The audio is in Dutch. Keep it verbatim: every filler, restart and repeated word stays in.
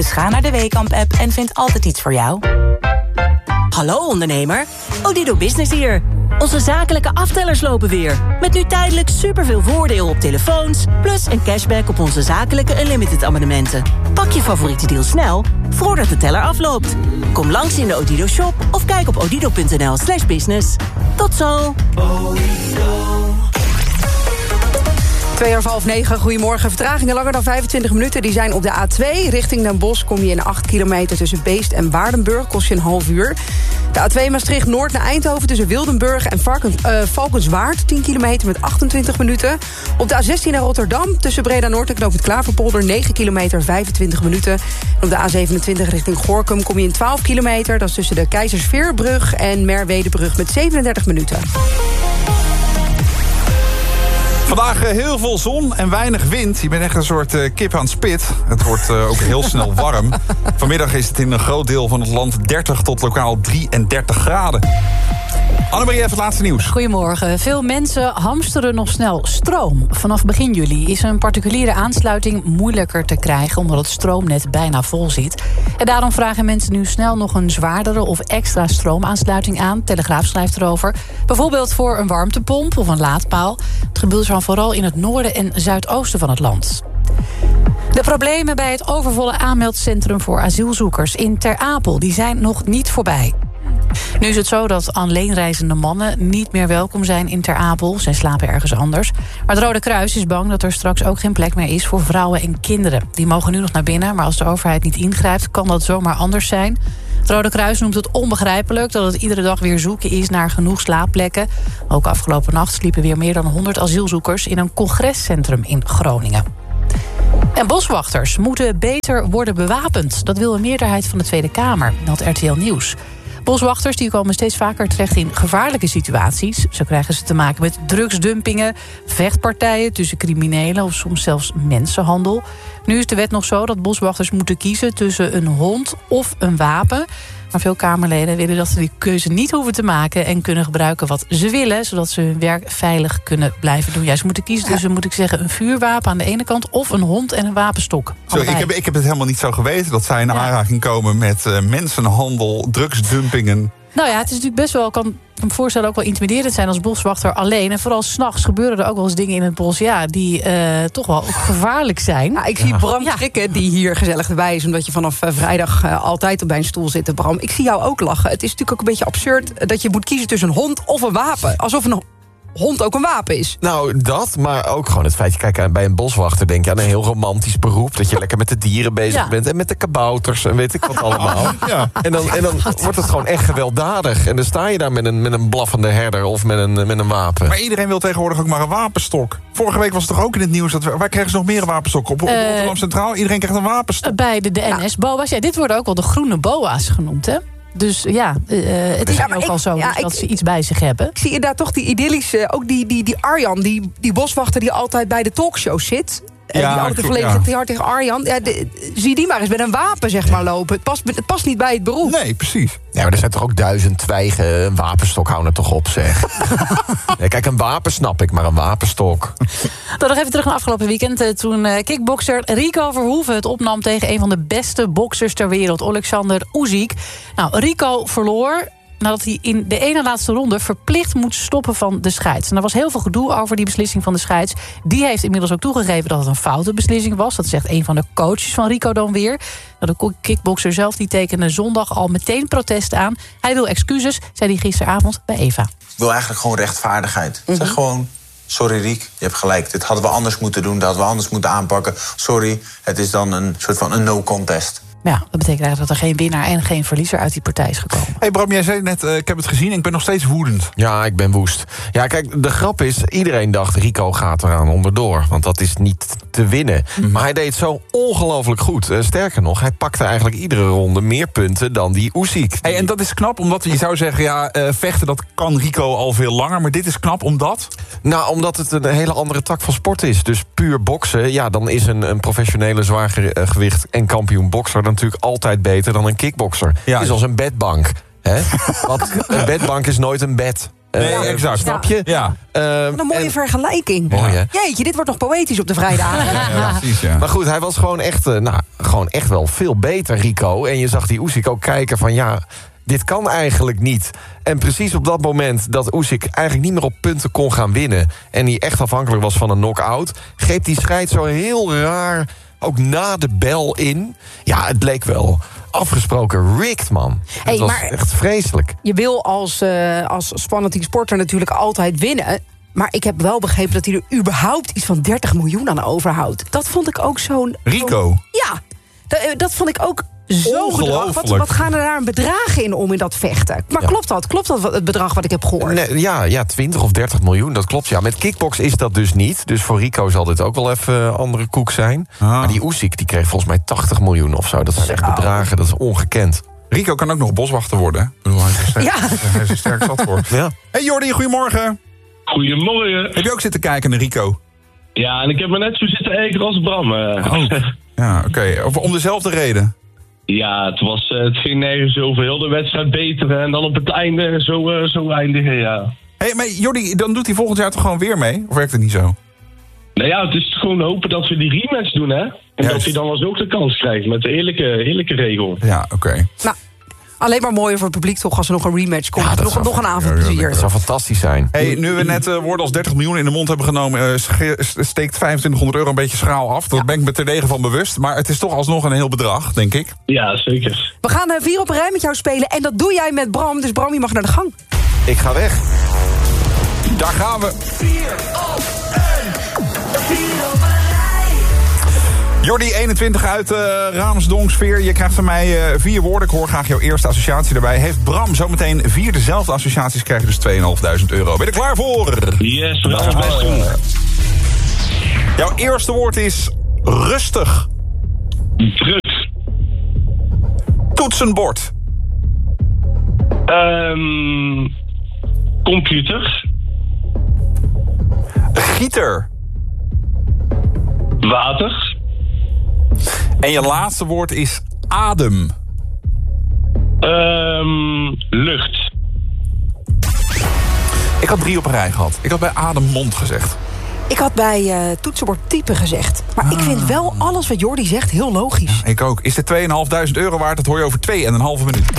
Dus ga naar de Weekamp-app en vind altijd iets voor jou. Hallo ondernemer, Odido Business hier. Onze zakelijke aftellers lopen weer. Met nu tijdelijk superveel voordeel op telefoons... plus een cashback op onze zakelijke unlimited abonnementen. Pak je favoriete deal snel, voordat de teller afloopt. Kom langs in de Odido shop of kijk op odido.nl slash business. Tot zo! Twee over half negen, goedemorgen. Vertragingen langer dan vijfentwintig minuten. Die zijn op de A twee. Richting Den Bosch kom je in acht kilometer tussen Beest en Waardenburg. Kost je een half uur. De A twee Maastricht-Noord naar Eindhoven tussen Wildenburg en Varken, uh, Valkenswaard. tien kilometer met achtentwintig minuten. Op de A zestien naar Rotterdam tussen Breda-Noord en Knoop het Klaverpolder. negen kilometer, vijfentwintig minuten. En op de A zevenentwintig richting Gorinchem kom je in twaalf kilometer. Dat is tussen de Keizersveerbrug en Merwedebrug met zevenendertig minuten. Vandaag heel veel zon en weinig wind. Je bent echt een soort uh, kip aan het spit. Het wordt uh, ook heel snel warm. Vanmiddag is het in een groot deel van het land dertig tot lokaal drieëndertig graden. Annemarie, even het laatste nieuws. Goedemorgen. Veel mensen hamsteren nog snel stroom. Vanaf begin juli is een particuliere aansluiting moeilijker te krijgen... omdat het stroomnet bijna vol zit. En daarom vragen mensen nu snel nog een zwaardere of extra stroomaansluiting aan. Telegraaf schrijft erover. Bijvoorbeeld voor een warmtepomp of een laadpaal. Het gebeurt zo vooral in het noorden en zuidoosten van het land. De problemen bij het overvolle aanmeldcentrum voor asielzoekers in Ter Apel... die zijn nog niet voorbij. Nu is het zo dat alleenreizende mannen niet meer welkom zijn in Ter Apel. Zij slapen ergens anders. Maar het Rode Kruis is bang dat er straks ook geen plek meer is voor vrouwen en kinderen. Die mogen nu nog naar binnen, maar als de overheid niet ingrijpt... kan dat zomaar anders zijn. Het Rode Kruis noemt het onbegrijpelijk dat het iedere dag weer zoeken is naar genoeg slaapplekken. Ook afgelopen nacht sliepen weer meer dan honderd asielzoekers in een congrescentrum in Groningen. En boswachters moeten beter worden bewapend. Dat wil een meerderheid van de Tweede Kamer, meldt R T L Nieuws. Boswachters die komen steeds vaker terecht in gevaarlijke situaties. Zo krijgen ze te maken met drugsdumpingen, vechtpartijen tussen criminelen of soms zelfs mensenhandel. Nu is de wet nog zo dat boswachters moeten kiezen tussen een hond of een wapen. Maar veel Kamerleden willen dat ze die keuze niet hoeven te maken en kunnen gebruiken wat ze willen, zodat ze hun werk veilig kunnen blijven doen. Ja, ze moeten kiezen tussen, moet ik zeggen, een vuurwapen aan de ene kant of een hond en een wapenstok. Sorry, ik, heb, ik heb het helemaal niet zo geweten dat zij in aanraking komen met uh, mensenhandel, drugsdumpingen. Nou ja, het is natuurlijk best wel, kan me voorstellen, ook wel intimiderend zijn als boswachter alleen. En vooral 's nachts gebeuren er ook wel eens dingen in het bos, ja, die uh, toch wel gevaarlijk zijn. Ja, ik zie Bram ja. Krikke, die hier gezellig erbij is, omdat je vanaf uh, vrijdag uh, altijd op bij een stoel zit. Bram, ik zie jou ook lachen. Het is natuurlijk ook een beetje absurd dat je moet kiezen tussen een hond of een wapen. Alsof een hond ook een wapen is. Nou, dat, maar ook gewoon het feitje... Kijk, bij een boswachter denk je aan een heel romantisch beroep... dat je lekker met de dieren bezig ja. bent... en met de kabouters en weet ik wat allemaal. Ja. En, dan, en dan wordt het gewoon echt gewelddadig. En dan sta je daar met een, met een blaffende herder of met een, met een wapen. Maar iedereen wil tegenwoordig ook maar een wapenstok. Vorige week was het toch ook in het nieuws... dat we, waar krijgen ze nog meer wapenstokken? Op, op uh, Rotterdam Centraal, iedereen krijgt een wapenstok. Bij de, de N S-boa's. Ja, dit worden ook wel de groene boa's genoemd, hè? Dus ja, uh, het is ja, ook ik, al zo ja, dat ik, ze iets bij zich hebben. Ik zie inderdaad toch die idyllische... ook die, die, die Arjan, die, die boswachter die altijd bij de talkshow zit... En ja, die altijd volledig ja. hard tegen Arjan. Ja, de, zie die maar eens met een wapen zeg maar lopen. Het past, het past niet bij het beroep. Nee, precies. Ja, maar er zijn toch ook duizend twijgen. Een wapenstok, hou er toch op, zeg. Ja, kijk, een wapen snap ik, maar een wapenstok. Dan nog even terug naar afgelopen weekend. Toen uh, kickbokser Rico Verhoeven het opnam tegen een van de beste boksers ter wereld, Alexander Usyk. Nou, Rico verloor nadat hij in de ene laatste ronde verplicht moet stoppen van de scheids. En er was heel veel gedoe over die beslissing van de scheids. Die heeft inmiddels ook toegegeven dat het een foute beslissing was. Dat zegt een van de coaches van Rico dan weer. De kickbokser zelf die tekende zondag al meteen protest aan. Hij wil excuses, zei hij gisteravond bij Eva. Ik wil eigenlijk gewoon rechtvaardigheid. Mm-hmm. Zeg gewoon, sorry Riek, je hebt gelijk. Dit hadden we anders moeten doen, dat hadden we anders moeten aanpakken. Sorry, het is dan een soort van een no-contest. Ja, dat betekent eigenlijk dat er geen winnaar en geen verliezer uit die partij is gekomen. Hé hey Bram, jij zei net, uh, ik heb het gezien en ik ben nog steeds woedend. Ja, ik ben woest. Ja, kijk, de grap is, iedereen dacht Rico gaat eraan onderdoor. Want dat is niet te winnen. Mm-hmm. Maar hij deed zo ongelooflijk goed. Uh, sterker nog, hij pakte eigenlijk iedere ronde meer punten dan die Usyk. Hey, en dat is knap, omdat je zou zeggen, ja, uh, vechten dat kan Rico al veel langer. Maar dit is knap omdat? Nou, omdat het een hele andere tak van sport is. Dus puur boksen, ja, dan is een, een professionele zwaargewicht en kampioen bokser natuurlijk altijd beter dan een kickbokser. Ja. Het is als een bedbank. Hè? Want een bedbank is nooit een bed. Uh, nee, exact. Snap je? Ja. Uh, Wat een mooie en, vergelijking. Mooi, hè? Jeetje, dit wordt nog poëtisch op de vrijdag. Ja, ja, precies, ja. Maar goed, hij was gewoon echt, uh, nou, gewoon echt wel veel beter, Rico. En je zag die Usyk ook kijken van ja, dit kan eigenlijk niet. En precies op dat moment dat Usyk eigenlijk niet meer op punten kon gaan winnen... en hij echt afhankelijk was van een knock-out... greep die strijd zo heel raar ook na de bel in. Ja, het bleek wel afgesproken rigged, man. Hey, het was maar echt vreselijk. Je wil als, uh, als fanatiek sporter natuurlijk altijd winnen. Maar ik heb wel begrepen dat hij er überhaupt iets van dertig miljoen aan overhoudt. Dat vond ik ook zo'n... Rico? Ja, dat, dat vond ik ook zo'n bedrag. Wat, wat gaan er daar een bedragen in om in dat vechten? Maar ja. klopt dat? Klopt dat het bedrag wat ik heb gehoord? Nee, ja, ja, twintig of dertig miljoen, dat klopt. Ja. Met kickbox is dat dus niet. Dus voor Rico zal dit ook wel even andere koek zijn. Ah. Maar die Usyk, die kreeg volgens mij tachtig miljoen of zo. Dat zijn echt bedragen, dat is ongekend. Rico kan ook nog boswachter worden. Ik bedoel, hij is er sterk, ja. hij is er sterk zat voor. Ja. Hey Jordi, goedemorgen. Goedemorgen. Heb je ook zitten kijken naar Rico? Ja, en ik heb me net zo zitten ergeren als Bram. Uh. Oh. Ja, oké. Okay. Om dezelfde reden? Ja, het, was, uh, het ging nergens over. Heel de wedstrijd beteren en dan op het einde zo, uh, zo eindigen, ja. Hey, maar Jordi, dan doet hij volgend jaar toch gewoon weer mee? Of werkt het niet zo? Nou ja, het is gewoon hopen dat we die rematch doen, hè? En Juist. dat hij dan als ook de kans krijgt met de eerlijke, eerlijke regel. Ja, oké. Okay. Nou, alleen maar mooier voor het publiek toch als er nog een rematch komt. Ja, nog, nog een avondplezier. Dat zou fantastisch zijn. Hey, nu we net uh, woorden als dertig miljoen in de mond hebben genomen... Uh, steekt vijfentwintighonderd euro een beetje schraal af. Daar ja. ben ik me terdege van bewust. Maar het is toch alsnog een heel bedrag, denk ik. Ja, zeker. We gaan uh, vier op een rij met jou spelen. En dat doe jij met Bram. Dus Bram, je mag naar de gang. Ik ga weg. Daar gaan we. vier op een. vier op een rij. Jordi, eenentwintig uit uh, Raamsdonksveer. Je krijgt van mij uh, vier woorden. Ik hoor graag jouw eerste associatie daarbij. Heeft Bram zometeen vier dezelfde associaties, krijg je dus tweeduizend euro. Ben je er klaar voor? Yes, we gaan het best doen. Jouw eerste woord is rustig. Druk. Toetsenbord. Um, computer. Gieter. Water. En je laatste woord is adem. Um, lucht. Ik had drie op een rij gehad. Ik had bij adem mond gezegd. Ik had bij uh, toetsenbord type gezegd. Maar ah. ik vind wel alles wat Jordi zegt heel logisch. Ja, ik ook. Is dit tweeduizend vijfhonderd euro waard? Dat hoor je over twee en een halve minuut.